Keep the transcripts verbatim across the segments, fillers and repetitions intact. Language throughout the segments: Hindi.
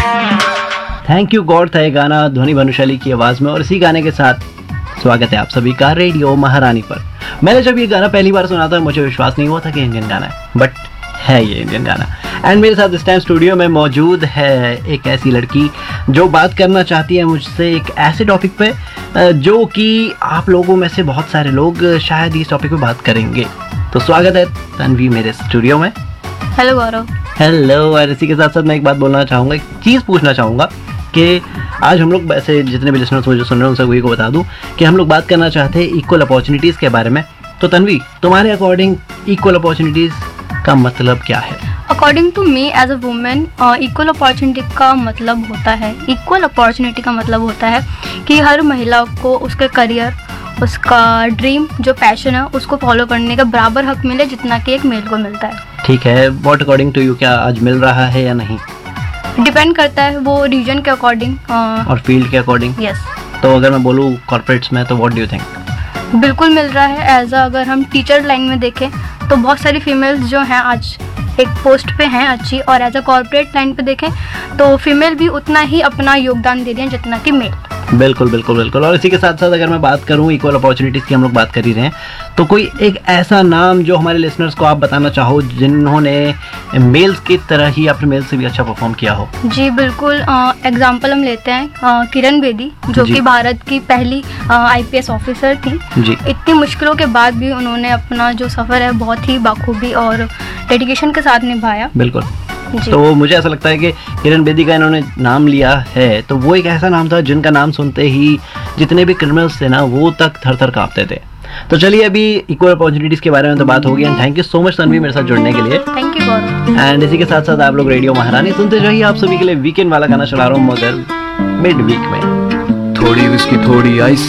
थैंक यू गॉड था ये गाना ध्वनि भानुशाली की आवाज़ में, और इसी गाने के साथ स्वागत है आप सभी का रेडियो महारानी पर। मैंने जब ये गाना पहली बार सुना था मुझे विश्वास नहीं हुआ था कि इंडियन गाना है, बट है ये इंडियन गाना। एंड मेरे साथ इस टाइम स्टूडियो में मौजूद है एक ऐसी लड़की जो बात करना चाहती है मुझसे एक ऐसे टॉपिक पे जो कि आप लोगों में से बहुत सारे लोग शायद इस टॉपिक पे बात करेंगे। तो स्वागत है तन्वी मेरे स्टूडियो में। हेलो गौरव। हेलो। और इसी के साथ साथ मैं एक बात बोलना चाहूँगा, एक चीज़ पूछना चाहूँगा कि आज हम लोग वैसे जितने भी लिसनर्स मुझे सुन रहे हैं उन सभी को बता दूं कि हम लोग बात करना चाहते हैं इक्वल अपॉर्चुनिटीज़ के बारे में। तो तन्वी, तुम्हारे अकॉर्डिंग इक्वल अपॉर्चुनिटीज़ का मतलब क्या है? According to me as a women, equal opportunity का मतलब होता है इक्वल अपॉर्चुनिटी का मतलब होता है कि हर महिला को उसके करियर, उसका ड्रीम, जो पैशन है उसको फॉलो करने का बराबर हक मिले जितना कि एक मेल को मिलता है। ठीक है, व्हाट अकॉर्डिंग टू यू, क्या आज मिल रहा है या नहीं? डिपेंड करता है वो रीजन के अकॉर्डिंग और फील्ड के अकॉर्डिंग। यस। तो अगर मैं बोलूँ कॉर्पोरेट्स में, तो व्हाट डू यू थिंक? बिल्कुल मिल रहा है। एज अ अगर हम टीचर लाइन में देखें तो बहुत सारी फीमेल्स जो हैं आज एक पोस्ट पे हैं अच्छी, और एज अ कॉर्पोरेट लाइन पे देखें तो फीमेल भी उतना ही अपना योगदान दे रही हैं जितना कि मेल। बिल्कुल बिल्कुल बिल्कुल। और इसी के साथ साथ अगर मैं बात करूं इक्वल अपॉर्चुनिटीज़ की, हम लोग बात कर ही रहे हैं, तो कोई एक ऐसा नाम जो हमारे लिसनर्स को आप बताना चाहो जिन्होंने मेल्स की तरह ही या फिर मेल्स से भी अच्छा परफॉर्म किया हो? जी बिल्कुल। एग्जांपल हम लेते हैं uh, किरण बेदी, जो कि भारत की पहली आईपीएस ऑफिसर थी जी। इतनी मुश्किलों के बाद भी उन्होंने अपना जो सफ़र है बहुत ही बाखूबी और डेडिकेशन के साथ निभाया। बिल्कुल। तो मुझे ऐसा लगता है कि किरण बेदी का इन्होंने नाम लिया है तो वो एक ऐसा नाम था जिनका नाम सुनते ही जितने भी क्रिमिनल्स थे ना वो तक थर थर कांपते थे। तो चलिए अभी इक्वल अपॉर्चुनिटीज़ के बारे में तो बात हो गई। And thank you so much Tanvi मेरे साथ जुड़ने के लिए। Thank you Gaurav. एंड इसी के साथ साथ आप लोग रेडियो महारानी सुनते रहिए। आप सभी के लिए वीकेंड वाला गाना चला रहा हूँ मगर मिड वीक में। थोड़ी विस्की थोड़ी आइस,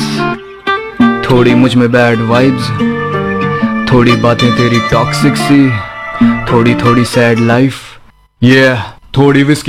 थोड़ी मुझ में बैड वाइब्स, थोड़ी बातें तेरी टॉक्सिक सी, थोड़ी थोड़ी सैड लाइफ। Yeah, थोड़ी विस्की